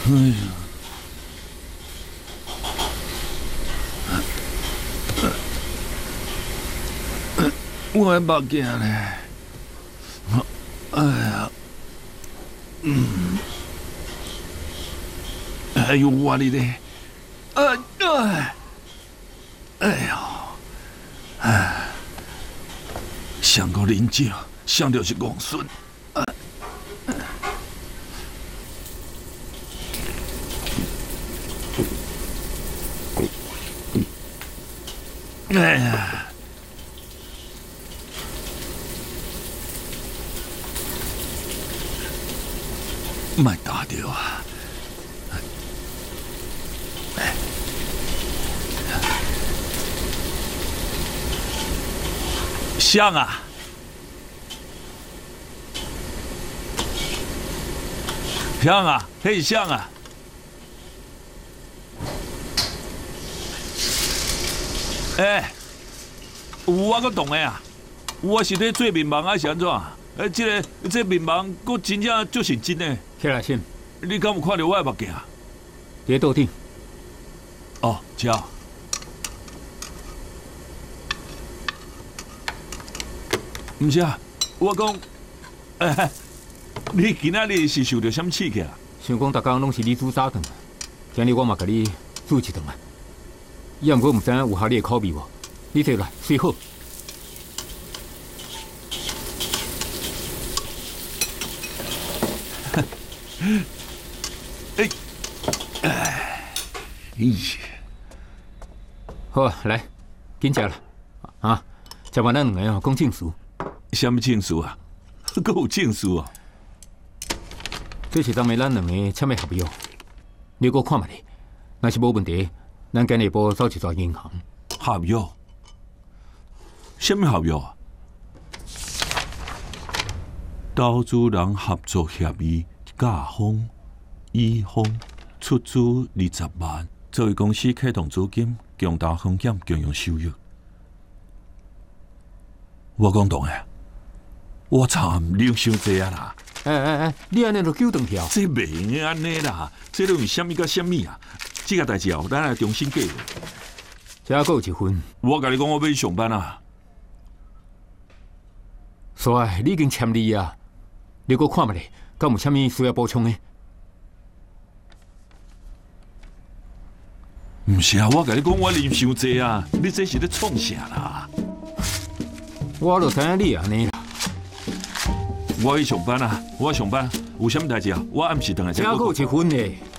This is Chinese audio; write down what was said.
我的目镜呢？哎呀，还有我哩咧，哎呦，上个啉酒，想到是公孙。哎呀！莫打着啊！香啊！香啊！嘿，香啊！哎，有我阁懂的啊！我是咧做面盲啊，是安怎？这面盲，佫真正就是真的。 起来先， 你敢有看到我的目镜？ 伫桌顶。 哦，这。唔是啊，我讲，你今仔日是受到什么刺激啊？ 想讲，逐工拢是你煮早顿，今日我嘛甲你煮一顿啊。也毋过毋知影有合你的口味无？你摕来随好。好，来，紧食啦！啊，食完咱两个讲正事。 什么正事啊？阁有正事啊？ 这是当暝咱两个签的合约，你给我看卖咧。若是无问题，咱今日下晡走一转银行。 合约？什么合约啊？投资人合作协议，甲方、乙方出资20万，作为公司启动资金，共大风险，共用收益。我讲懂诶，我操，你伤济啊啦！ 你安尼就纠断去啊？ 这袂用安尼啦，这都用什么甲什么啊？这个代志后，咱来重新计划。 这还有一份。 我甲你讲，我要去上班啊。 所以你已经签你啊，你给我看卖咧，敢有啥物需要补充的？ 唔是啊，我甲你讲，我啉伤济啊，你这是咧创啥啦？ 我就知影你安尼啦。 我去上班啊，我上班有啥物代志啊？我暗时回来再。 还有一份呢。